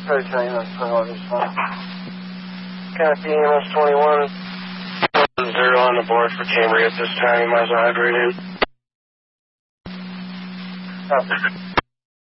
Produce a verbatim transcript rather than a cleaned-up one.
Try to tell you that's all this fun. Copy E M S twenty-one. Zero on the board for Cambry at this time. You might as well hydrate in. Oh.